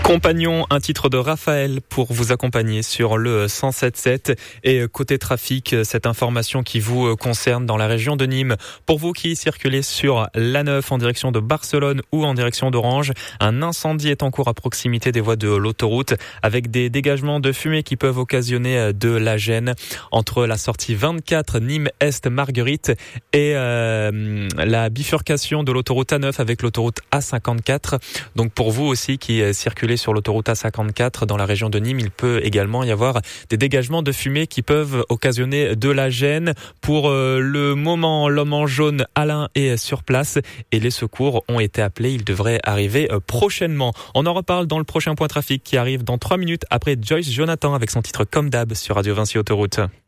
Compagnon, un titre de Raphaël pour vous accompagner sur le 107.7. Et côté trafic, cette information qui vous concerne dans la région de Nîmes. Pour vous qui circulez sur l'A9 en direction de Barcelone ou en direction d'Orange, un incendie est en cours à proximité des voies de l'autoroute avec des dégagements de fumée qui peuvent occasionner de la gêne entre la sortie 24 Nîmes-Est-Marguerite et la bifurcation de l'autoroute A9 avec l'autoroute A54. Donc pour vous aussi qui circulez sur l'autoroute A54 dans la région de Nîmes, il peut également y avoir des dégagements de fumée qui peuvent occasionner de la gêne. Pour le moment, l'homme en jaune Alain est sur place et les secours ont été appelés. Il devrait arriver prochainement. On en reparle dans le prochain point trafic qui arrive dans 3 minutes après Joyce Jonathan avec son titre Comme d'hab sur Radio Vinci Autoroute.